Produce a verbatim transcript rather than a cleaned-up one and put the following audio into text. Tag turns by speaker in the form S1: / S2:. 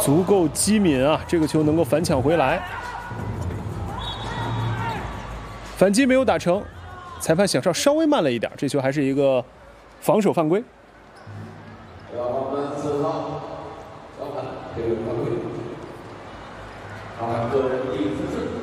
S1: 足够机敏啊，这个球能够反抢回来，反击没有打成，裁判响哨稍微慢了一点，这球还是一个防守犯规。
S2: 个人第一次